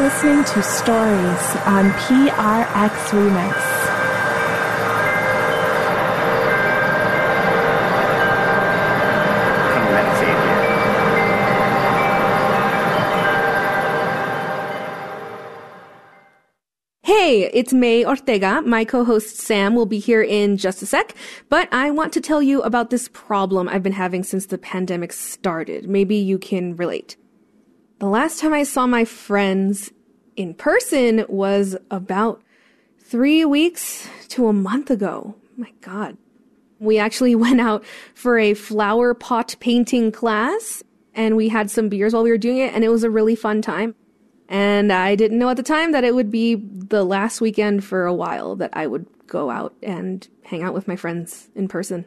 listening to Stories on PRX Remix. Hey, it's May Ortega. My co-host Sam will be here in just a sec, but I want to tell you about this problem I've been having since the pandemic started. Maybe you can relate. The last time I saw my friends in person was about 3 weeks to a month ago. My God. We actually went out for a flower pot painting class, and we had some beers while we were doing it, and it was a really fun time. And I didn't know at the time that it would be the last weekend for a while that I would go out and hang out with my friends in person.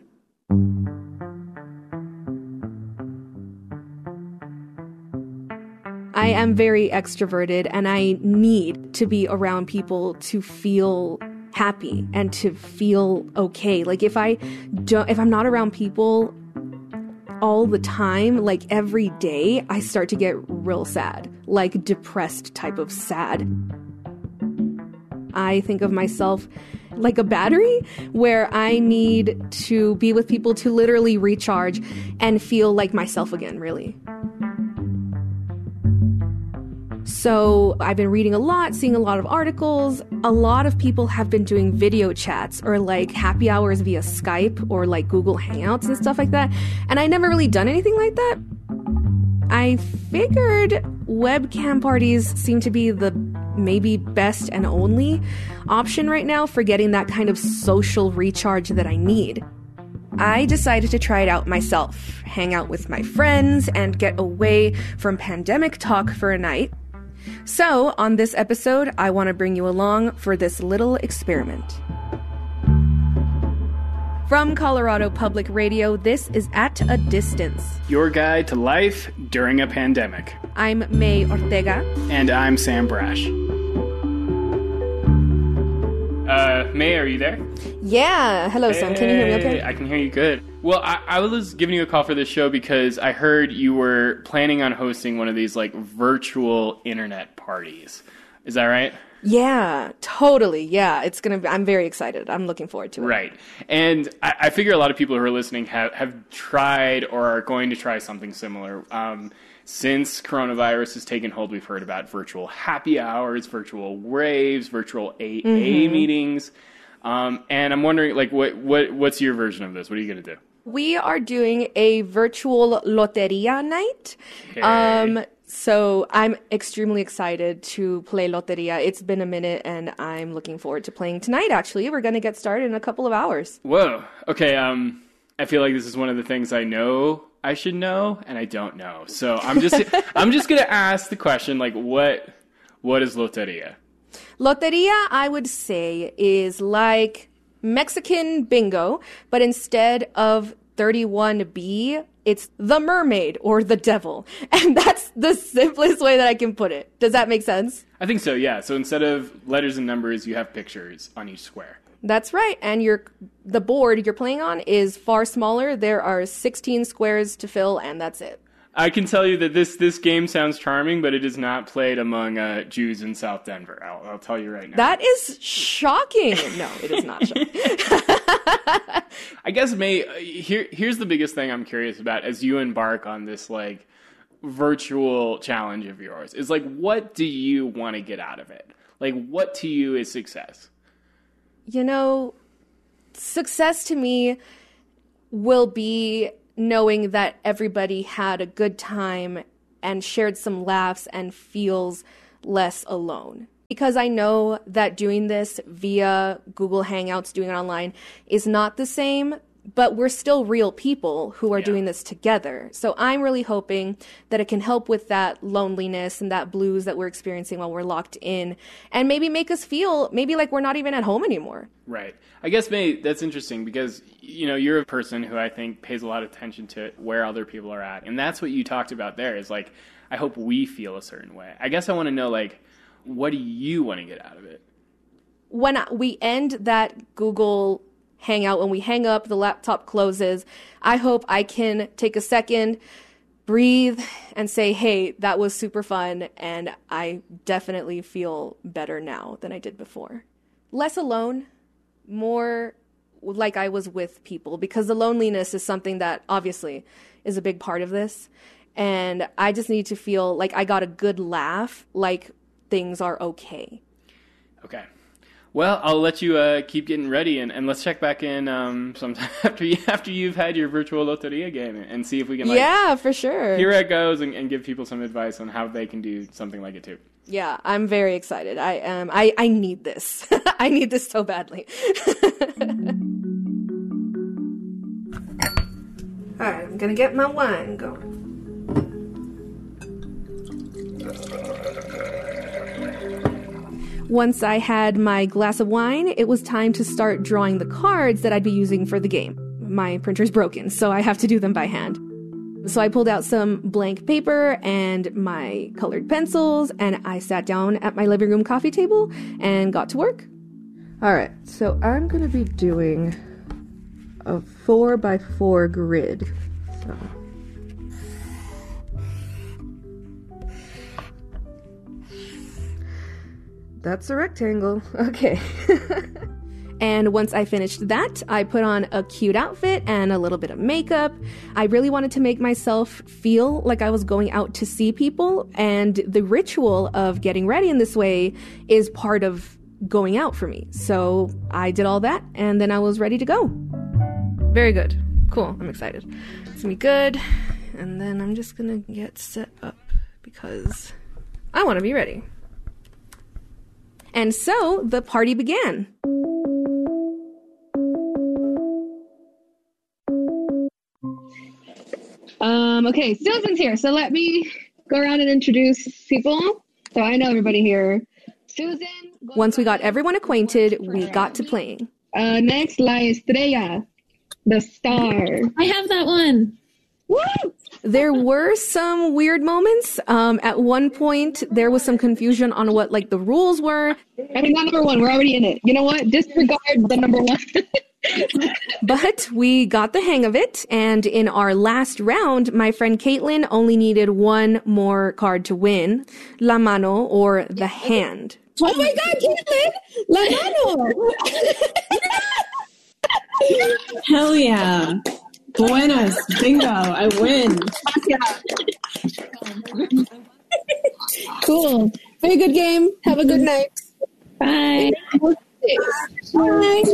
I am very extroverted and I need to be around people to feel happy and to feel okay. Like if I'm not around people all the time, like every day, I start to get real sad, like depressed type of sad. I think of myself like a battery where I need to be with people to literally recharge and feel like myself again, really. So I've been reading a lot, seeing a lot of articles. A lot of people have been doing video chats or like happy hours via Skype or like Google Hangouts and stuff like that. And I never really done anything like that. I figured webcam parties seem to be the maybe best and only option right now for getting that kind of social recharge that I need. I decided to try it out myself, hang out with my friends, and get away from pandemic talk for a night. So, on this episode, I want to bring you along for this little experiment. From Colorado Public Radio, this is At a Distance, your guide to life during a pandemic. I'm May Ortega. And I'm Sam Brash. May, are you there? Yeah. Hello, Sam. Can you hear me okay? I can hear you good. Well, I was giving you a call for this show because I heard you were planning on hosting one of these, like, virtual internet parties. Is that right? Yeah, totally. Yeah, it's going to be, I'm very excited. I'm looking forward to it. Right. And I figure a lot of people who are listening have tried or are going to try something similar. Since coronavirus has taken hold, we've heard about virtual happy hours, virtual raves, virtual AA meetings. And I'm wondering, like, what's your version of this? What are you going to do? We are doing a virtual loteria night. Okay. So I'm extremely excited to play loteria. It's been a minute, and I'm looking forward to playing tonight, actually. We're going to get started in a couple of hours. Whoa. Okay, I feel like this is one of the things I know I should know, and I don't know. So I'm just going to ask the question, like, what is loteria? Loteria, I would say, is like Mexican bingo, but instead of 31B, it's the mermaid or the devil. And that's the simplest way that I can put it. Does that make sense? I think so, yeah. So instead of letters and numbers, you have pictures on each square. That's right. And the board you're playing on is far smaller. There are 16 squares to fill, and that's it. I can tell you that this game sounds charming, but it is not played among Jews in South Denver. I'll tell you right now. That is shocking. No, it is not shocking. I guess, May, here's the biggest thing I'm curious about as you embark on this, like, virtual challenge of yours. Is, like, what do you want to get out of it? Like, what to you is success? You know, success to me will be knowing that everybody had a good time and shared some laughs and feels less alone. Because I know that doing this via Google Hangouts, doing it online, is not the same, but we're still real people who are doing this together. So I'm really hoping that it can help with that loneliness and that blues that we're experiencing while we're locked in, and maybe make us feel maybe like we're not even at home anymore. Right. I guess, May, that's interesting because, you know, you're a person who I think pays a lot of attention to where other people are at. And that's what you talked about there is, like, I hope we feel a certain way. I guess I want to know, like, what do you want to get out of it? When we end that Google Hangout, when we hang up, the laptop closes, I hope I can take a second, breathe and say, hey, that was super fun, and I definitely feel better now than I did before. Less alone, more like I was with people, because the loneliness is something that obviously is a big part of this. And I just need to feel like I got a good laugh, like things are okay. Okay. Well, I'll let you keep getting ready, and let's check back in sometime after you've had your virtual Loteria game and see if we can yeah, for sure, hear how it goes and give people some advice on how they can do something like it too. Yeah, I'm very excited. I need this. I need this so badly. All right, I'm gonna get my wine going. Once I had my glass of wine, it was time to start drawing the cards that I'd be using for the game. My printer's broken, so I have to do them by hand. So I pulled out some blank paper and my colored pencils, and I sat down at my living room coffee table and got to work. All right, so I'm going to be doing a 4x4 grid. So that's a rectangle. Okay. And once I finished that, I put on a cute outfit and a little bit of makeup. I really wanted to make myself feel like I was going out to see people, and the ritual of getting ready in this way is part of going out for me. So I did all that, and then I was ready to go. Very good. Cool. I'm excited. It's gonna be good. And then I'm just gonna get set up because I want to be ready. And so the party began. Okay, Susan's here, so let me go around and introduce people. So I know everybody here. Susan. Once we got everyone acquainted, we got to playing. Next, La Estrella, the star. I have that one. Woo! There were some weird moments. At one point, there was some confusion on what the rules were. I mean, not number one. We're already in it. You know what? Disregard the number one. But we got the hang of it, and in our last round, my friend Caitlin only needed one more card to win, La Mano, or the hand. Oh my God, Caitlin! La Mano! Hell yeah. Buenas. Bingo. I win. Cool. Very good game. Have a good night. Bye. Bye.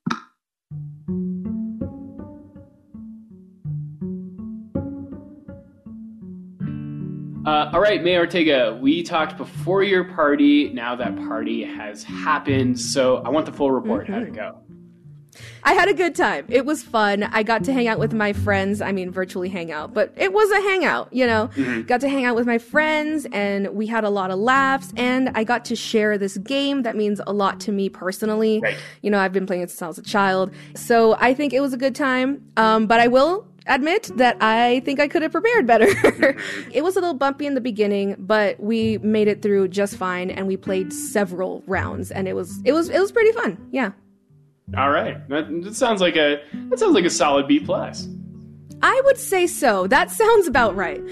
All right, May Ortega, we talked before your party. Now that party has happened, so I want the full report. How'd it go? I had a good time. It was fun. I got to hang out with my friends. I mean, virtually hang out, but it was a hangout, you know? Mm-hmm. Got to hang out with my friends, and we had a lot of laughs, and I got to share this game that means a lot to me personally. Right. You know, I've been playing it since I was a child. So I think it was a good time. But I will admit that I think I could have prepared better. It was a little bumpy in the beginning, but we made it through just fine, and we played several rounds, and it was pretty fun. Yeah. All right, that sounds like a solid B+. I would say so. That sounds about right.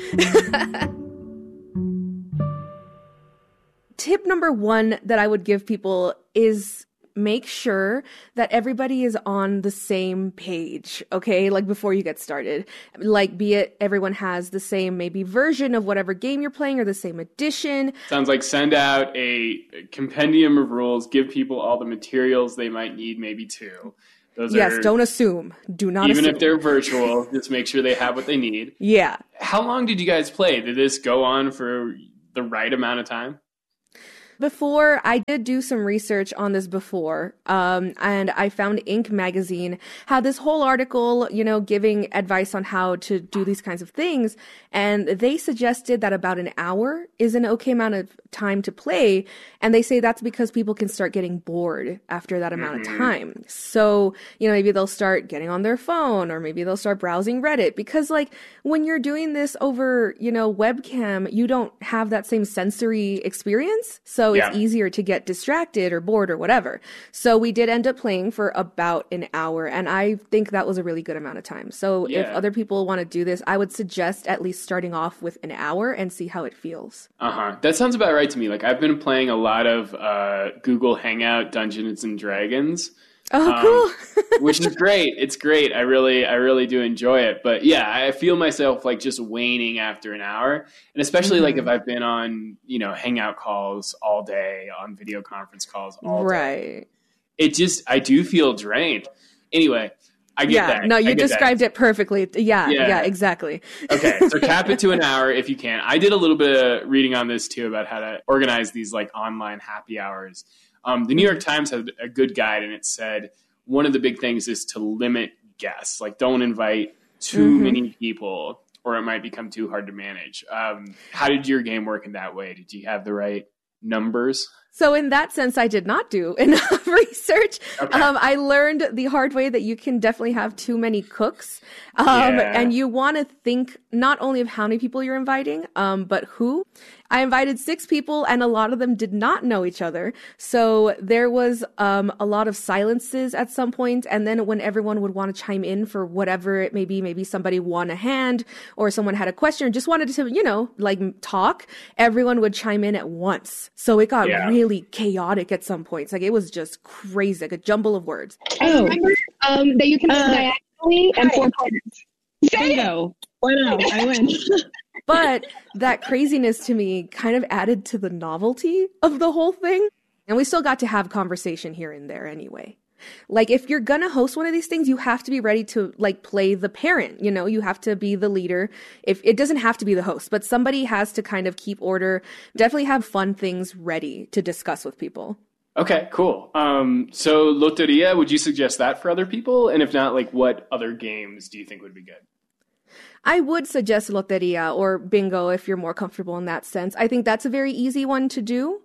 Tip number 1 that I would give people is make sure that everybody is on the same page, okay? Before you get started. Be it everyone has the same maybe version of whatever game you're playing or the same edition. Sounds like send out a compendium of rules, give people all the materials they might need, maybe two. Don't assume. Do not assume. Even if they're virtual, just make sure they have what they need. Yeah. How long did you guys play? Did this go on for the right amount of time? Before, I did do some research on this before, and I found Inc. magazine had this whole article, giving advice on how to do these kinds of things, and they suggested that about an hour is an okay amount of time to play, and they say that's because people can start getting bored after that amount of time. So, maybe they'll start getting on their phone, or maybe they'll start browsing Reddit, because when you're doing this over, webcam, you don't have that same sensory experience, so So it's Yeah. easier to get distracted or bored or whatever. So we did end up playing for about an hour, and I think that was a really good amount of time. So if Yeah. other people want to do this, I would suggest at least starting off with an hour and see how it feels. That sounds about right to me. Like, I've been playing a lot of Google Hangout Dungeons and Dragons. Oh, cool. Which is great. It's great. I really do enjoy it. But yeah, I feel myself like just waning after an hour. And especially like if I've been on, hangout calls all day, on video conference calls all day. Right. I do feel drained. Anyway, I get that. No, you I get described that. it perfectly. Yeah, exactly. Okay, so cap it to an hour if you can. I did a little bit of reading on this too about how to organize these like online happy hours. The New York Times had a good guide, and it said one of the big things is to limit guests. Like, don't invite too many people, or it might become too hard to manage. How did your game work in that way? Did you have the right numbers? So in that sense, I did not do enough research. Okay. I learned the hard way that you can definitely have too many cooks. And you want to think not only of how many people you're inviting, but who. I invited 6 people, and a lot of them did not know each other. So there was a lot of silences at some point. And then when everyone would want to chime in for whatever it may be, maybe somebody won a hand or someone had a question or just wanted to, talk, everyone would chime in at once. So it got really chaotic at some points. Like, it was just crazy, like a jumble of words. I remember that you can diagonally and 4 corners. Bingo. Why not? I win. But that craziness to me kind of added to the novelty of the whole thing. And we still got to have conversation here and there anyway. Like, if you're gonna host one of these things, you have to be ready to like play the parent, you have to be the leader. If it doesn't have to be the host, but somebody has to kind of keep order, definitely have fun things ready to discuss with people. Okay, cool. So Loteria, would you suggest that for other people? And if not, like, what other games do you think would be good? I would suggest Loteria or Bingo if you're more comfortable in that sense. I think that's a very easy one to do.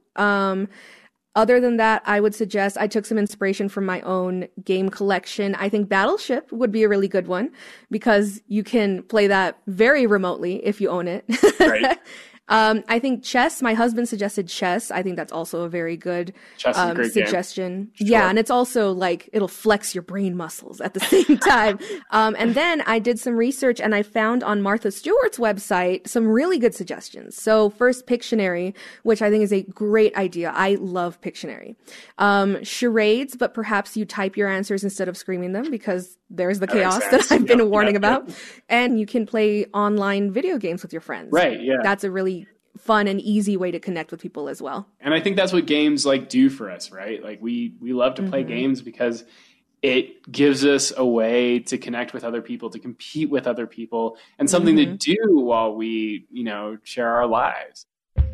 Other than that, I would suggest, I took some inspiration from my own game collection. I think Battleship would be a really good one because you can play that very remotely if you own it. Right. I think chess, my husband suggested chess. I think that's also a very good Chess is a great suggestion. Sure. Yeah, and it's also like, it'll flex your brain muscles at the same time. And then I did some research and I found on Martha Stewart's website some really good suggestions. So first, Pictionary, which I think is a great idea. I love Pictionary. Charades, but perhaps you type your answers instead of screaming them because there's the chaos that I've been warning about. And you can play online video games with your friends. Right, yeah. That's a really fun and easy way to connect with people as well. And I think that's what games like do for us, right? Like we love to play games because it gives us a way to connect with other people, to compete with other people, and something to do while we, share our lives.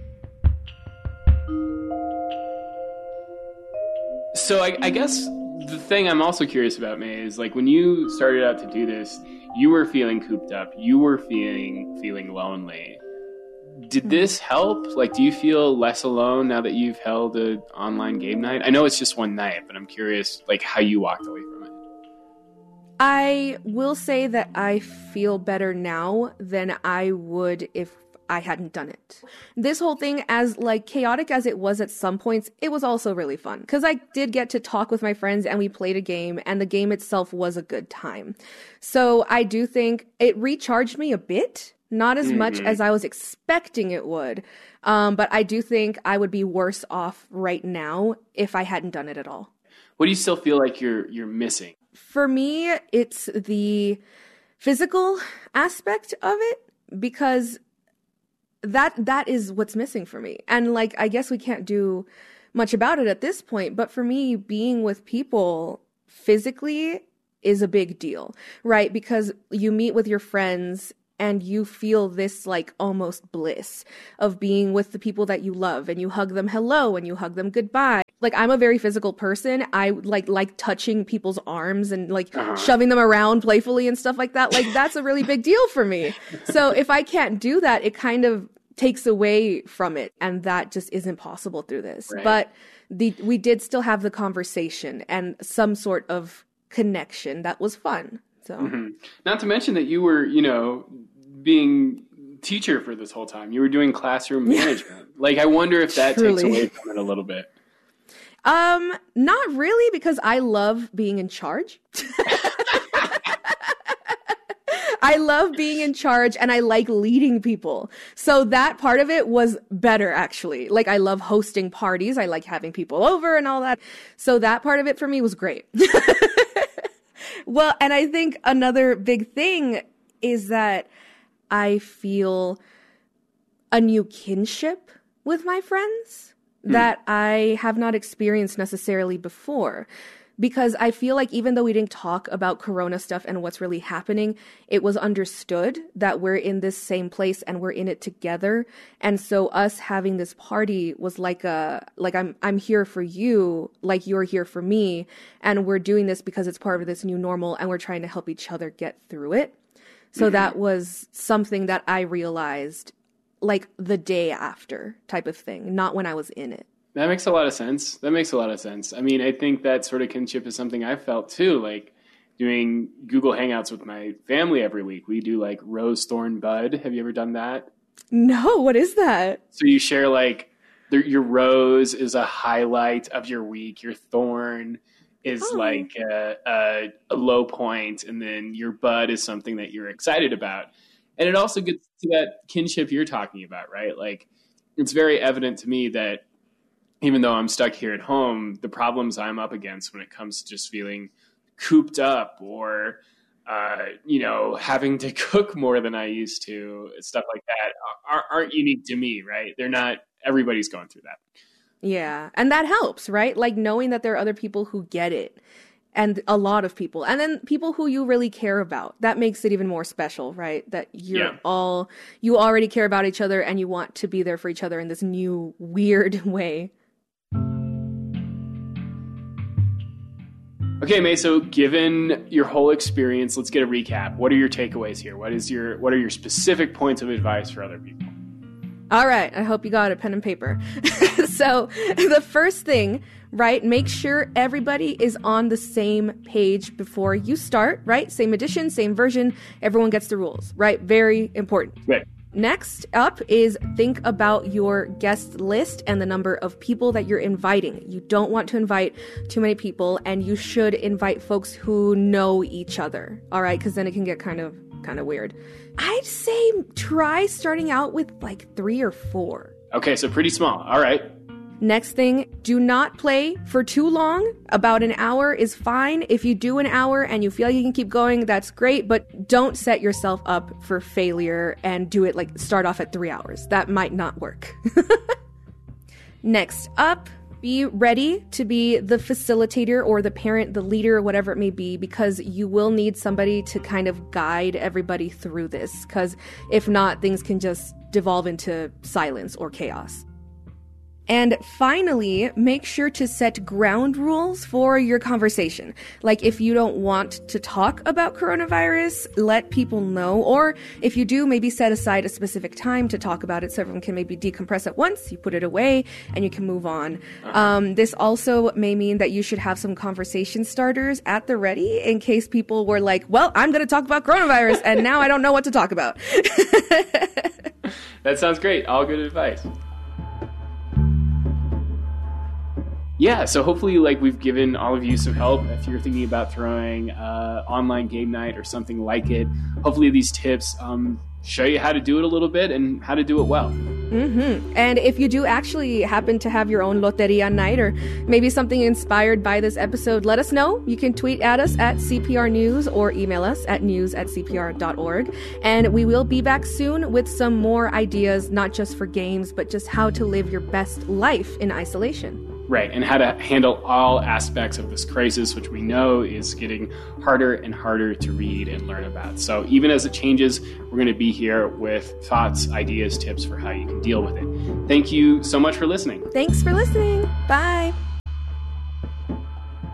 So I guess the thing I'm also curious about, May, is like when you started out to do this, you were feeling cooped up, you were feeling lonely. Did this help? Like, do you feel less alone now that you've held an online game night? I know it's just one night, but I'm curious, like, how you walked away from it. I will say that I feel better now than I would if I hadn't done it. This whole thing, as like chaotic as it was at some points, it was also really fun because I did get to talk with my friends and we played a game and the game itself was a good time. So I do think it recharged me a bit, not as much as I was expecting it would. But I do think I would be worse off right now if I hadn't done it at all. What do you still feel like you're missing? For me, it's the physical aspect of it because that is what's missing for me. And like, I guess we can't do much about it at this point, but for me, being with people physically is a big deal, right? Because you meet with your friends and you feel this like almost bliss of being with the people that you love and you hug them hello and you hug them goodbye. Like, I'm a very physical person. I like touching people's arms and like shoving them around playfully and stuff like that. Like, that's a really big deal for me. So if I can't do that, it kind of takes away from it. And that just isn't possible through this. Right. But we did still have the conversation and some sort of connection that was fun. So Not to mention that you were, being teacher for this whole time. You were doing classroom management. Like, I wonder if that takes away from it a little bit. Not really, because I love being in charge. I love being in charge and I like leading people. So that part of it was better, actually. Like, I love hosting parties. I like having people over and all that. So that part of it for me was great. Well, and I think another big thing is that I feel a new kinship with my friends that I have not experienced necessarily before. Because I feel like even though we didn't talk about Corona stuff and what's really happening, it was understood that we're in this same place and we're in it together. And so us having this party was like I'm here for you, like you're here for me. And we're doing this because it's part of this new normal and we're trying to help each other get through it. So that was something that I realized like the day after type of thing, not when I was in it. That makes a lot of sense. I mean, I think that sort of kinship is something I felt too, like doing Google Hangouts with my family every week. We do like Rose, Thorn, Bud. Have you ever done that? No, what is that? So you share like your rose is a highlight of your week. Your thorn is like a low point. And then your bud is something that you're excited about. And it also gets to that kinship you're talking about, right? Like it's very evident to me that even though I'm stuck here at home, the problems I'm up against when it comes to just feeling cooped up or, having to cook more than I used to, stuff like that aren't unique to me, right? They're not, everybody's going through that. Yeah. And that helps, right? Like knowing that there are other people who get it and a lot of people, and then people who you really care about. That makes it even more special, right? That you already care about each other and you want to be there for each other in this new weird way. Okay, May, so given your whole experience, let's get a recap. What are your takeaways here? What are your specific points of advice for other people? All right, I hope you got a pen and paper. So the first thing, right, make sure everybody is on the same page before you start, right? Same edition, same version, everyone gets the rules, right? Very important. Right. Next up is think about your guest list and the number of people that you're inviting. You don't want to invite too many people, and you should invite folks who know each other, all right? Because then it can get kind of weird. I'd say try starting out with like 3 or 4. Okay, so pretty small. All right. Next thing, do not play for too long. About an hour is fine. If you do an hour and you feel like you can keep going, that's great, but don't set yourself up for failure and do it like start off at 3 hours. That might not work. Next up, be ready to be the facilitator or the parent, the leader, whatever it may be, because you will need somebody to kind of guide everybody through this, because if not, things can just devolve into silence or chaos. And finally, make sure to set ground rules for your conversation. Like if you don't want to talk about coronavirus, let people know. Or if you do, maybe set aside a specific time to talk about it so everyone can maybe decompress at once. You put it away and you can move on. This also may mean that you should have some conversation starters at the ready in case people were like, well, I'm going to talk about coronavirus and now I don't know what to talk about. That sounds great. All good advice. Yeah, so hopefully we've given all of you some help if you're thinking about throwing online game night or something like it. Hopefully these tips show you how to do it a little bit and how to do it well. Mm-hmm. And if you do actually happen to have your own loteria night or maybe something inspired by this episode, let us know. You can tweet at us at CPR News or email us at news@cpr.org. And we will be back soon with some more ideas, not just for games, but just how to live your best life in isolation. Right, and how to handle all aspects of this crisis, which we know is getting harder and harder to read and learn about. So even as it changes, we're going to be here with thoughts, ideas, tips for how you can deal with it. Thank you so much for listening. Thanks for listening. Bye.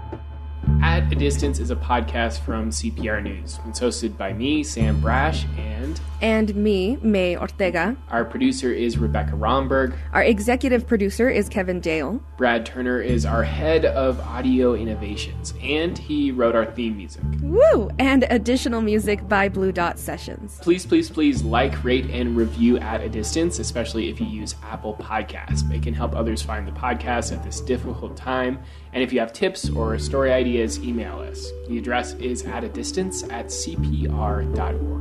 At a Distance is a podcast from CPR News. It's hosted by me, Sam Brash, and And me, May Ortega. Our producer is Rebecca Romberg. Our executive producer is Kevin Dale. Brad Turner is our head of audio innovations, and he wrote our theme music. Woo! And additional music by Blue Dot Sessions. Please like, rate, and review At a Distance, especially if you use Apple Podcasts. It can help others find the podcast at this difficult time. And if you have tips or story ideas, email us. The address is atadistance@cpr.org.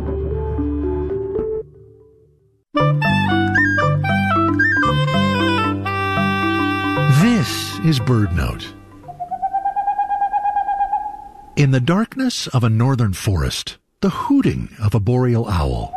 This is BirdNote. In the darkness of a northern forest, the hooting of a boreal owl.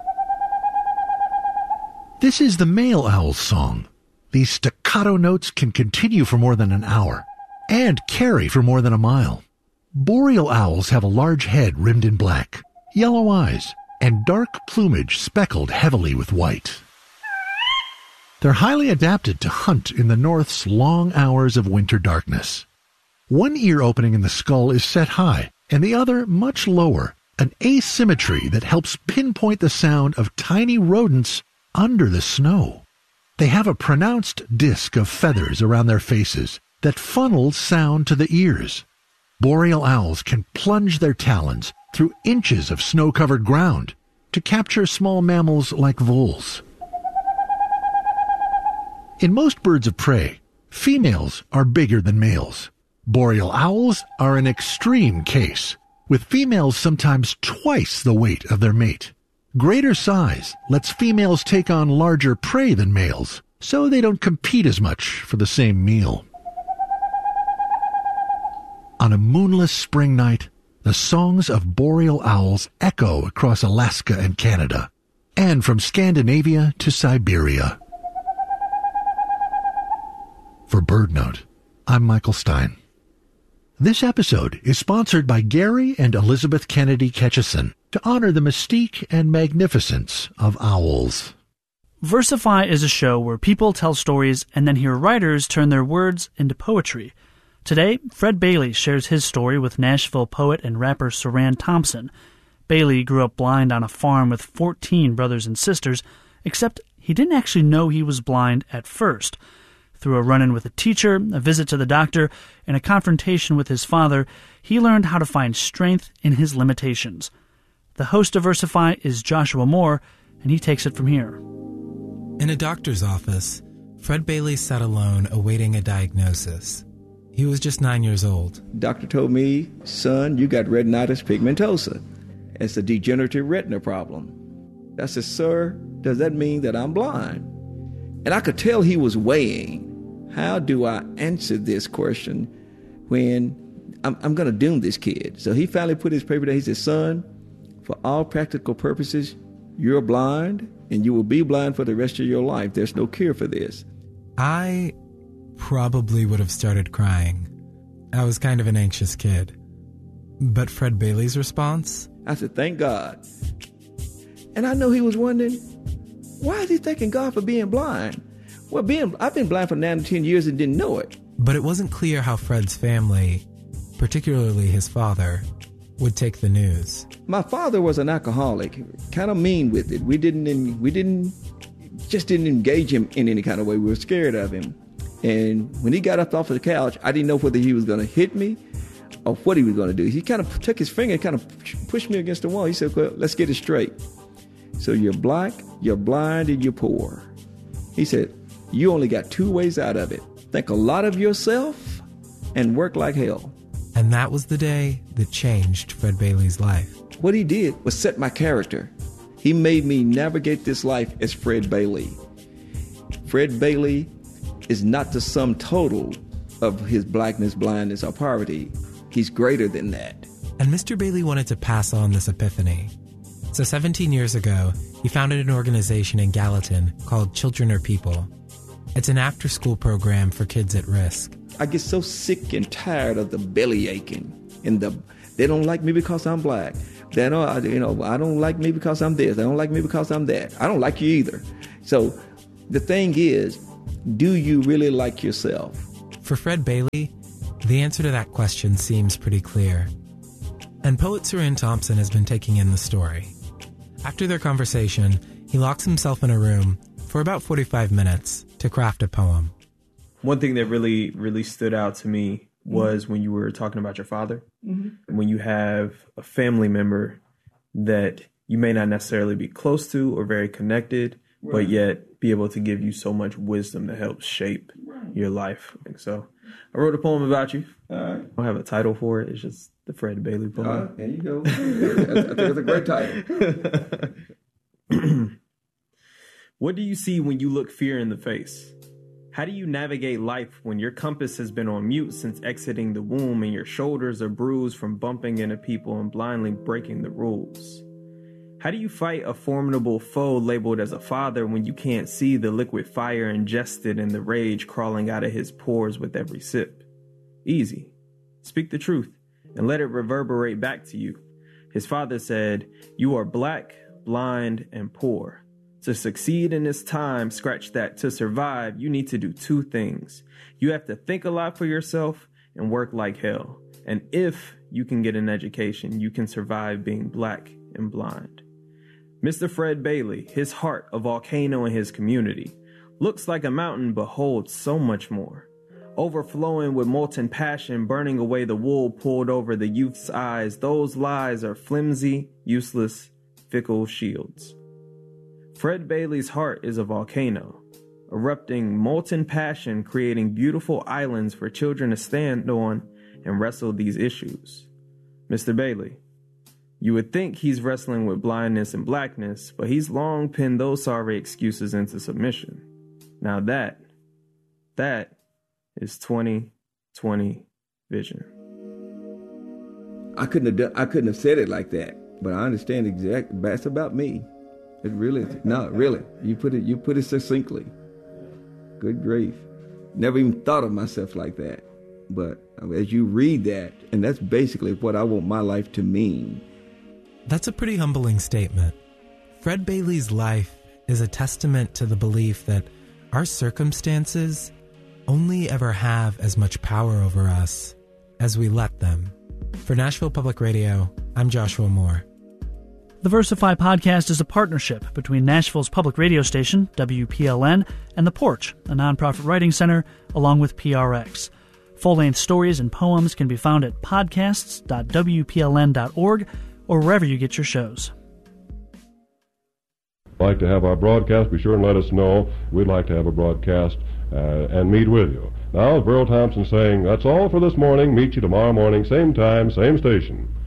This is the male owl's song. These staccato notes can continue for more than an hour and carry for more than a mile. Boreal owls have a large head rimmed in black, yellow eyes, and dark plumage speckled heavily with white. They're highly adapted to hunt in the North's long hours of winter darkness. One ear opening in the skull is set high, and the other much lower, an asymmetry that helps pinpoint the sound of tiny rodents under the snow. They have a pronounced disc of feathers around their faces that funnels sound to the ears. Boreal owls can plunge their talons through inches of snow-covered ground to capture small mammals like voles. In most birds of prey, females are bigger than males. Boreal owls are an extreme case, with females sometimes twice the weight of their mate. Greater size lets females take on larger prey than males, so they don't compete as much for the same meal. On a moonless spring night, the songs of boreal owls echo across Alaska and Canada, and from Scandinavia to Siberia. For BirdNote, I'm Michael Stein. This episode is sponsored by Gary and Elizabeth Kennedy Ketchison to honor the mystique and magnificence of owls. Versify is a show where people tell stories and then hear writers turn their words into poetry. Today, Fred Bailey shares his story with Nashville poet and rapper Saran Thompson. Bailey grew up blind on a farm with 14 brothers and sisters, except he didn't actually know he was blind at first. Through a run-in with a teacher, a visit to the doctor, and a confrontation with his father, he learned how to find strength in his limitations. The host of Versify is Joshua Moore, and he takes it from here. In a doctor's office, Fred Bailey sat alone awaiting a diagnosis. He was just 9 years old. Doctor told me, son, you got retinitis pigmentosa. It's a degenerative retina problem. I said, sir, does that mean that I'm blind? And I could tell he was weighing, how do I answer this question when I'm going to doom this kid? So he finally put his paper down. He said, son, for all practical purposes, you're blind and you will be blind for the rest of your life. There's no cure for this. I probably would have started crying. I was kind of an anxious kid. But Fred Bailey's response? I said, thank God. And I know he was wondering, why is he thanking God for being blind? Well, I've been blind for 9 to 10 years and didn't know it. But it wasn't clear how Fred's family, particularly his father, would take the news. My father was an alcoholic, kind of mean with it. We didn't engage him in any kind of way. We were scared of him. And when he got up off of the couch, I didn't know whether he was going to hit me or what he was going to do. He kind of took his finger and kind of pushed me against the wall. He said, well, let's get it straight. So you're black, you're blind, and you're poor. He said, you only got 2 ways out of it. Think a lot of yourself and work like hell. And that was the day that changed Fred Bailey's life. What he did was set my character. He made me navigate this life as Fred Bailey. Fred Bailey is not the sum total of his blackness, blindness, or poverty. He's greater than that. And Mr. Bailey wanted to pass on this epiphany. So 17 years ago, he founded an organization in Gallatin called Children Are People. It's an after-school program for kids at risk. I get so sick and tired of the belly aching and they don't like me because I'm black. I don't like me because I'm this. They don't like me because I'm that. I don't like you either. So the thing is, do you really like yourself? For Fred Bailey, the answer to that question seems pretty clear. And poet Saran Thompson has been taking in the story. After their conversation, he locks himself in a room for about 45 minutes to craft a poem. One thing that really, really stood out to me was when you were talking about your father. Mm-hmm. When you have a family member that you may not necessarily be close to or very connected, right, but yet be able to give you so much wisdom to help shape your life. And so I wrote a poem about you. I don't have a title for it. It's just the Fred Bailey poem. There you go. I think it's a great title. What do you see when you look fear in the face? How do you navigate life when your compass has been on mute since exiting the womb and your shoulders are bruised from bumping into people and blindly breaking the rules? How do you fight a formidable foe labeled as a father when you can't see the liquid fire ingested and the rage crawling out of his pores with every sip? Easy. Speak the truth and let it reverberate back to you. His father said, "You are black, blind, and poor. To succeed in this time, scratch that. To survive, you need to do two things. You have to think a lot for yourself and work like hell. And if you can get an education, you can survive being black and blind." Mr. Fred Bailey, his heart a volcano in his community, looks like a mountain but holds so much more. Overflowing with molten passion, burning away the wool pulled over the youth's eyes, those lies are flimsy, useless, fickle shields. Fred Bailey's heart is a volcano, erupting molten passion, creating beautiful islands for children to stand on and wrestle these issues. Mr. Bailey, you would think he's wrestling with blindness and blackness, but he's long pinned those sorry excuses into submission. Now that is 20/20 vision. I couldn't have said it like that, but I understand exactly. That's about me. It really, no, really. You put it succinctly. Good grief. Never even thought of myself like that. But as you read that, and that's basically what I want my life to mean. That's a pretty humbling statement. Fred Bailey's life is a testament to the belief that our circumstances only ever have as much power over us as we let them. For Nashville Public Radio, I'm Joshua Moore. The Versify podcast is a partnership between Nashville's public radio station, WPLN, and The Porch, a nonprofit writing center, along with PRX. Full-length stories and poems can be found at podcasts.wpln.org or wherever you get your shows. Like to have our broadcast, be sure and let us know. We'd like to have a broadcast and meet with you. Now, Burl Thompson saying, that's all for this morning. Meet you tomorrow morning, same time, same station.